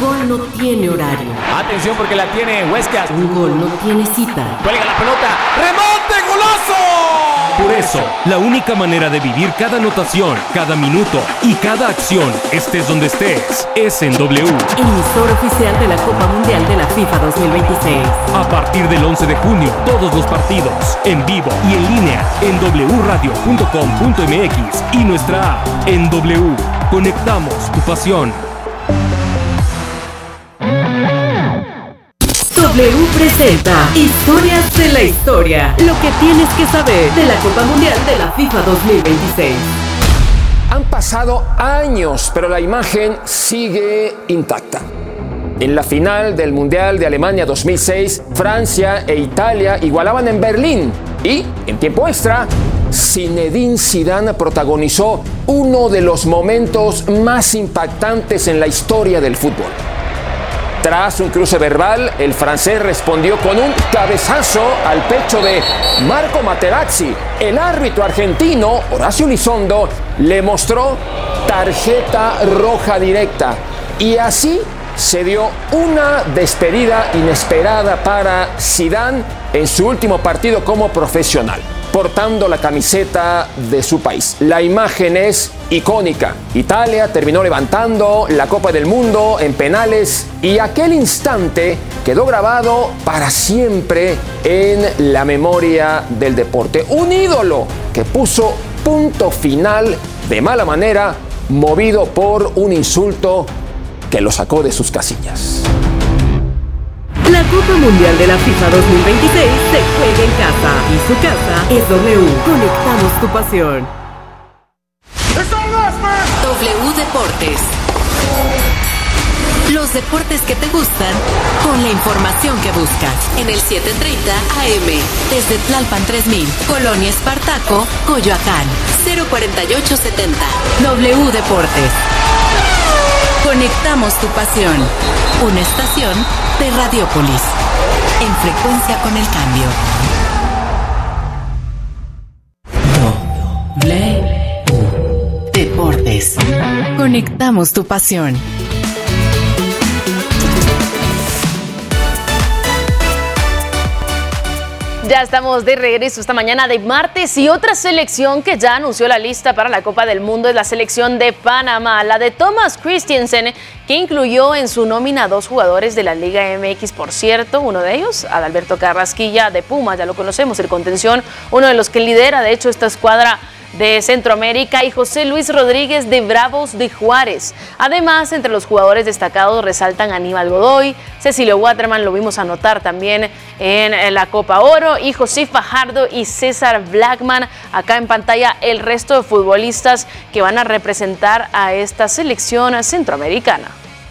gol no tiene horario. Atención porque la tiene Huescas. Un gol no tiene cita. Cuelga la pelota. ¡Remonte, golazo! Por eso, la única manera de vivir cada anotación, cada minuto y cada acción, estés donde estés, es en W. Emisor oficial de la Copa Mundial de la FIFA 2026. A partir del 11 de junio, todos los partidos, en vivo y en línea, en wradio.com.mx y nuestra app. En W, conectamos tu pasión. W presenta Historias de la Historia. Lo que tienes que saber de la Copa Mundial de la FIFA 2026. Han pasado años, pero la imagen sigue intacta. En la final del Mundial de Alemania 2006, Francia e Italia igualaban en Berlín y, en tiempo extra, Zinedine Zidane protagonizó uno de los momentos más impactantes en la historia del fútbol. Tras un cruce verbal, el francés respondió con un cabezazo al pecho de Marco Materazzi. El árbitro argentino, Horacio Elizondo, le mostró tarjeta roja directa. Y así se dio una despedida inesperada para Zidane en su último partido como profesional, portando la camiseta de su país. La imagen es icónica. Italia terminó levantando la Copa del Mundo en penales y aquel instante quedó grabado para siempre en la memoria del deporte. Un ídolo que puso punto final de mala manera, movido por un insulto que lo sacó de sus casillas. La Copa Mundial de la FIFA 2026 se juega en casa y su casa es W. Conectamos tu pasión. W Deportes. Los deportes que te gustan con la información que buscas. En el 730 AM. Desde Tlalpan 3000, Colonia Espartaco, Coyoacán. 04870. W Deportes. Conectamos tu pasión. Una estación de Radiópolis. En frecuencia con el cambio. W Deportes. Conectamos tu pasión. Ya estamos de regreso esta mañana de martes y otra selección que ya anunció la lista para la Copa del Mundo es la selección de Panamá, la de Thomas Christiansen, que incluyó en su nómina a 2 jugadores de la Liga MX, por cierto, uno de ellos, Adalberto Carrasquilla de Pumas, ya lo conocemos, el contención, uno de los que lidera de hecho esta escuadra de Centroamérica, y José Luis Rodríguez de Bravos de Juárez. Además, entre los jugadores destacados resaltan Aníbal Godoy, Cecilio Waterman, lo vimos anotar también en la Copa Oro, y José Fajardo y César Blackman. Acá en pantalla el resto de futbolistas que van a representar a esta selección centroamericana.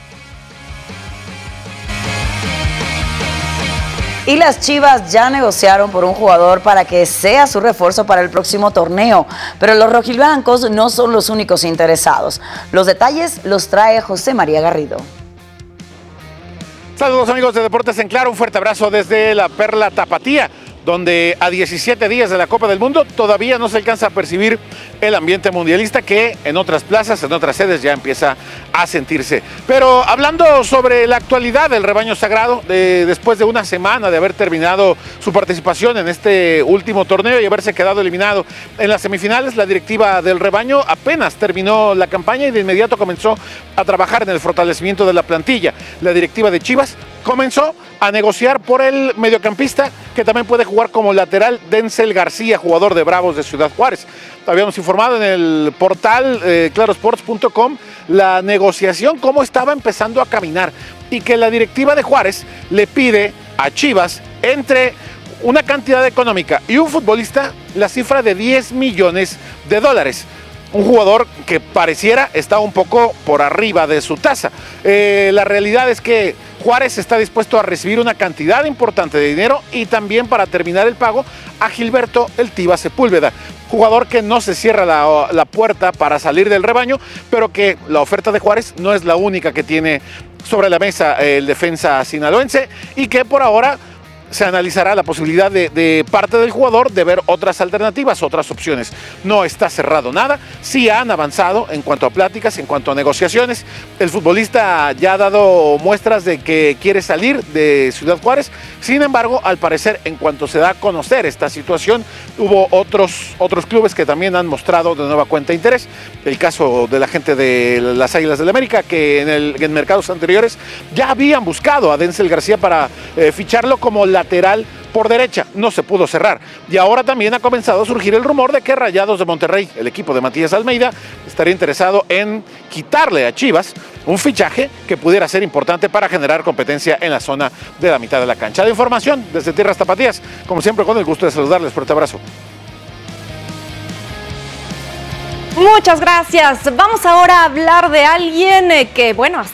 Y las Chivas ya negociaron por un jugador para que sea su refuerzo para el próximo torneo. Pero los rojiblancos no son los únicos interesados. Los detalles los trae José María Garrido. Saludos amigos de Deportes en Claro, un fuerte abrazo desde la Perla Tapatía, donde a 17 días de la Copa del Mundo todavía no se alcanza a percibir el ambiente mundialista que en otras plazas, en otras sedes ya empieza a sentirse. Pero hablando sobre la actualidad del rebaño sagrado, después de una semana de haber terminado su participación en este último torneo y haberse quedado eliminado en las semifinales, la directiva del rebaño apenas terminó la campaña y de inmediato comenzó a trabajar en el fortalecimiento de la plantilla. La directiva de Chivas comenzó a negociar por el mediocampista que también puede jugar como lateral, Denzel García, jugador de Bravos de Ciudad Juárez. Habíamos informado en el portal clarosports.com la negociación, cómo estaba empezando a caminar, y que la directiva de Juárez le pide a Chivas, entre una cantidad económica y un futbolista, la cifra de $10 millones. Un jugador que pareciera está un poco por arriba de su tasa. La realidad es que Juárez está dispuesto a recibir una cantidad importante de dinero y también para terminar el pago a Gilberto El Tiva Sepúlveda, jugador que no se cierra la puerta para salir del rebaño, pero que la oferta de Juárez no es la única que tiene sobre la mesa el defensa sinaloense, y que por ahora se analizará la posibilidad de parte del jugador de ver otras alternativas, otras opciones. No está cerrado nada, sí han avanzado en cuanto a pláticas, en cuanto a negociaciones. El futbolista ya ha dado muestras de que quiere salir de Ciudad Juárez. Sin embargo, al parecer, en cuanto se da a conocer esta situación, hubo otros clubes que también han mostrado de nueva cuenta interés. El caso de la gente de las Águilas del América, que en mercados anteriores ya habían buscado a Denzel García para ficharlo como lateral por derecha, no se pudo cerrar. Y ahora también ha comenzado a surgir el rumor de que Rayados de Monterrey, el equipo de Matías Almeida, estaría interesado en quitarle a Chivas un fichaje que pudiera ser importante para generar competencia en la zona de la mitad de la cancha. De información desde Tierras Tapatías, como siempre, con el gusto de saludarles. Fuerte abrazo. Muchas gracias. Vamos ahora a hablar de alguien que, bueno,